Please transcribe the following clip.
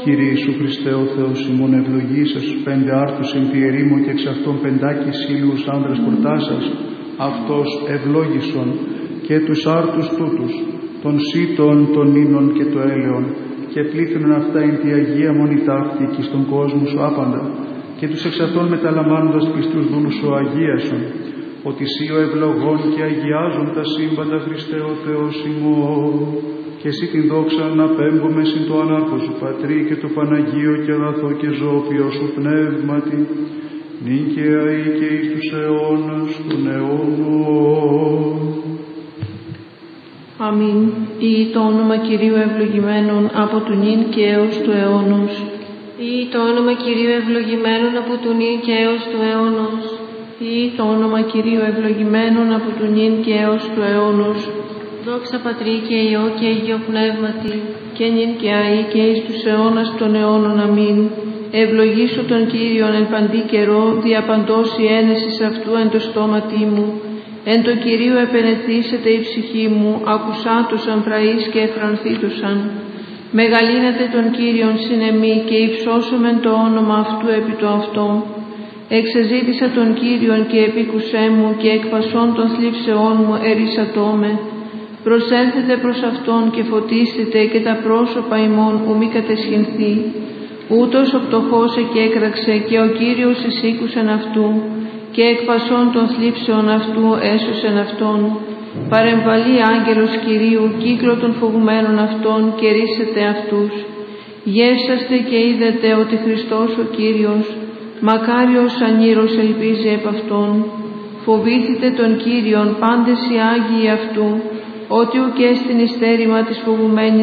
Κύριε Ιησού Χριστέ, ο Θεός ημών, ευλογήσας τους 5 άρτους εν τη ερήμο και εξ αυτών 5 σύλλους άνδρας πορτάσας, αυτός ευλόγησον και τους άρτους τούτους, των σύτων, των ίνων και το έλεον, και πλήθυνον αυτά εν τη Αγία Μονή ταύτη και στον κόσμο σου άπαντα, και τους εξ αυτών μεταλαμβάνοντας πιστούς δούλους σου αγίασον, ότι σύ ο ευλογών και αγιάζον τα σύμπαντα Χριστέ ο Θεός ημών, και εσύ την δόξα να πέμπουμε συν το ανάρχο σου Πατρί και το Παναγίο και αγαθό και ζώπιο σου πνεύματι, νυν και αεί και εις τους αιώνας των αιώνων. Αμήν. Ή το όνομα Κυρίου ευλογημένον από του νυν και έως του αιώνος. Ή το όνομα Κυρίου ευλογημένον από του νυν και έως του αιώνος. Ή το όνομα Κυρίου ευλογημένον από του νυν και έως του αιώνος. Δόξα Πατρί και Υιό και Αγίο Πνεύματι, και νυν και αεί και εις τους αιώνας των αιώνων. Αμήν. Ευλογήσω τον Κύριον εν παντή καιρό, δια παντός η ένεσης αυτού εν το στόματί μου. Εν το Κυρίου επενεθήσεται η ψυχή μου, ακουσάτουσαν πραείς και εφρανθήτουσαν. Μεγαλύνατε τον Κύριον συνεμή και υψώσομεν το όνομα αυτού επί το αυτό. Εξεζήτησα τον Κύριον και επίκουσέ μου και εκ πασών των θλίψεών μου ερίσατώμε. Προσέλθετε προς Αυτόν και φωτίστητε και τα πρόσωπα ημών ου μη κατεσχυνθεί. Ούτως ο πτωχός εκέκραξε και ο Κύριος εισήκουσεν αυτού και εκ πασών των θλίψεων αυτού έσωσεν αυτόν. Παρεμβαλεί άγγελος Κυρίου κύκλο των φοβουμένων αυτών και ρίσετε αυτούς. Γεύσαστε και είδετε ότι Χριστός ο Κύριος, μακάριος ανήρος ελπίζει επ' Αυτόν. Φοβήθητε τον Κύριον πάντες οι Άγιοι αυτού, ότι ουκ έστιν εις στέρημα της φοβουμένης